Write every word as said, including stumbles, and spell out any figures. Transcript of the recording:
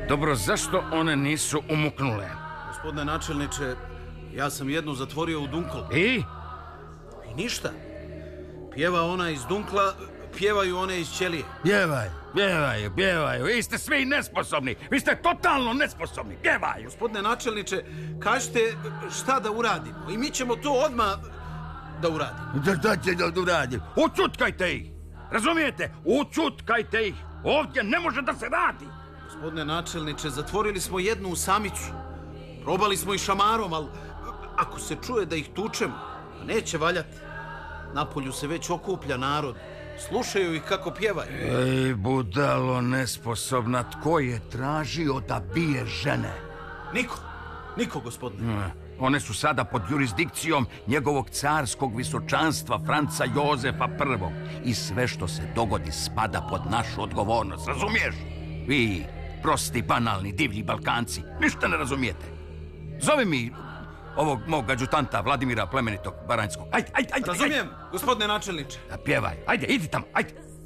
Dobro, zašto one nisu umuknule? Gospodine načelniče, ja sam jednu zatvorio u dunkl. I? I ništa. Pjeva ona iz dunkla, pjevaju one iz ćelije. Pjevaju, pjevaju, pjevaju. Vi ste svi nesposobni. Vi ste totalno nesposobni. Pjevaju. Gospodine načelniče, kažete šta da uradimo. I mi ćemo to odmah da uradimo. Da, da će da uradim. Učutkajte ih. Razumijete? Učutkajte ih. Ovdje ne može da se radi. Gospodine načelniče, zatvorili smo jednu samicu. Probali smo i šamarom, ali ako se čuje da ih tučemo, neće valjati. Napolju se već okuplja narod. Slušaju ih kako pjevaju. Ej, budalo nesposobna, tko je tražio da bije žene? Niko. Niko, gospodine. Ne. One su sada pod jurisdikcijom njegovog carskog visočanstva Franca Jozefa prvog. I sve što se dogodi spada pod našu odgovornost, razumiješ? Vi, prosti, banalni, divlji Balkanci, ništa ne razumijete. Zove mi ovog mog adjutanta Vladimira Plemenitog Baranjskog. Ajde, ajde, ajde. Razumijem, ajde. Gospodine načelniče. Da pjevaj. Ajde, idi tamo, ajde.